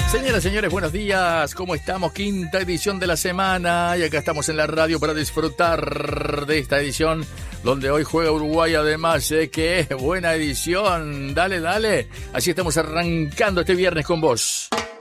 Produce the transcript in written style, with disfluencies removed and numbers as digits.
Señoras, señores, buenos días. ¿Cómo estamos? Quinta edición de la semana. Y acá estamos en la radio para disfrutar de esta edición donde hoy juega Uruguay. Además, que es buena edición. Dale, dale. Así estamos arrancando este viernes con vos.